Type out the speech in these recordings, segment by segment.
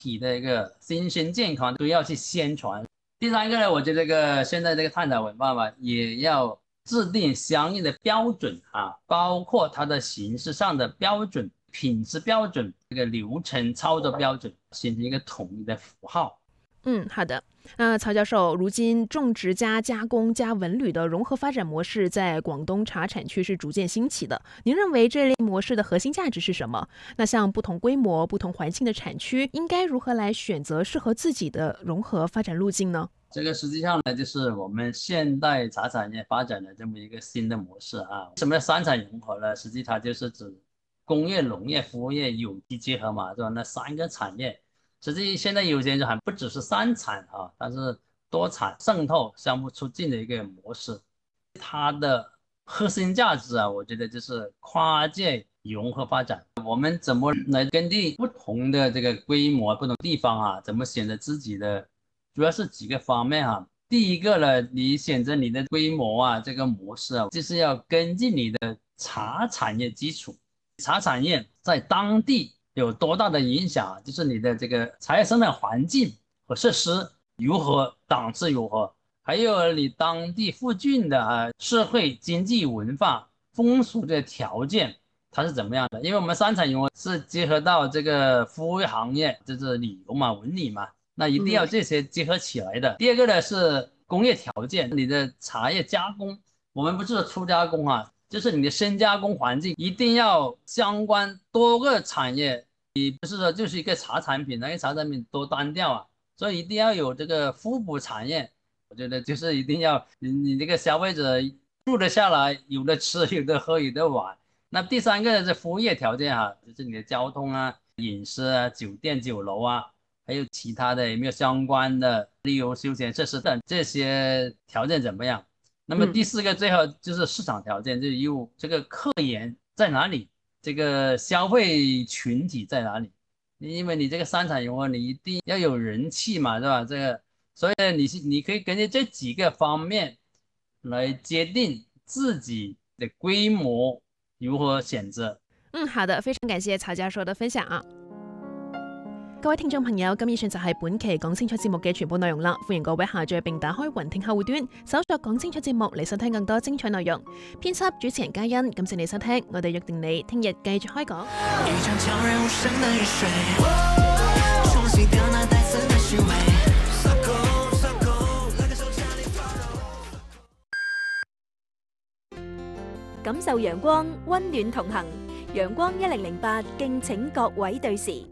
体的一个身心健康都要去宣传。第三个呢，我觉得现在这个探讨文化嘛，也要制定相应的标准啊，包括它的形式上的标准、品质标准、这个流程操作标准，形成一个统一的符号。 好的。曹教授，如今种植加加工加文旅的融合发展模式在广东茶产区是逐渐兴起的。您认为这类模式的核心价值是什么？那像不同规模、不同环境的产区，应该如何来选择适合自己的融合发展路径呢？ 这个实际上呢，就是我们现代茶产业发展的这么一个新的模式啊。什么叫三产融合呢？实际它就是指工业、农业、服务业有机结合嘛，是吧？那三个产业。实际现在有些人还不只是三产啊，它是多产渗透、相互促进的一个模式。它的核心价值啊，我觉得就是跨界融合发展。我们怎么来根据不同的这个规模、不同地方啊，怎么选择自己的，主要是几个方面哈。第一个呢，你选择你的规模啊，这个模式啊，就是要根据你的茶产业基础，茶产业在当地有多大的影响，就是你的这个茶叶生产环境和设施如何，档次如何，还有你当地附近的社会经济文化风俗的条件它是怎么样的。因为我们三产融合是结合到这个服务行业，就是旅游嘛、文旅嘛，那一定要这些结合起来的。第二个呢是工业条件，你的茶叶加工，我们不是初加工啊，就是你的深加工环境一定要相关多个产业，你不是说就是一个茶产品，那个茶产品多单调啊，所以一定要有这个互补产业。我觉得就是一定要你这个消费者住得下来，有的吃，有的喝，有的玩。那第三个是服务业条件哈，就是你的交通啊、饮食啊、酒店、酒楼啊，还有其他的有没有相关的旅游休闲设施等这些条件怎么样？那么第四个最后就是市场条件，就是有这个客源在哪里，这个消费群体在哪里？因为你这个三产融合，你一定要有人气嘛，对吧？所以你可以根据这几个方面来决定自己的规模如何选择。 好的，非常感謝曹教授嘅分享啊！各位聽眾朋友，咁以上就係本期講清楚節目嘅全部內容啦。歡迎各位下載並打開雲聽客戶端，搜索講清楚節目嚟收聽更多精彩內容。編輯主持人嘉欣，感謝你收聽，我哋約定你聽日繼續開講。一場悄然無聲的雨水，沖洗掉那帶刺的虛偽。 感受陽光，溫暖同行。陽光1008，敬請各位對時。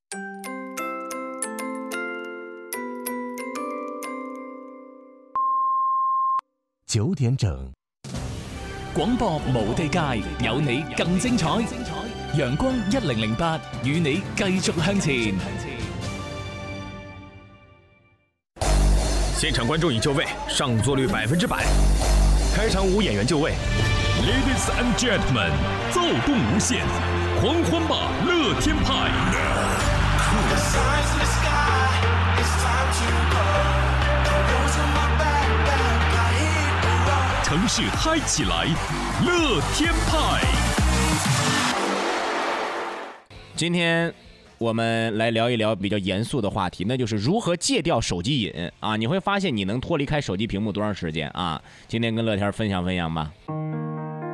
9點整，廣播無地界，有你更精彩。陽光1008，與你繼續向前。 現場觀眾已就位，上座率100%。開場舞演員就位。Ladies and gentlemen， 躁動無限，狂歡吧，樂天派！城市嗨起來，樂天派！ 今天我们来聊一聊比较严肃的话题，那就是如何戒掉手机瘾啊！你会发现你能脱离开手机屏幕多长时间啊？今天跟乐天分享分享吧。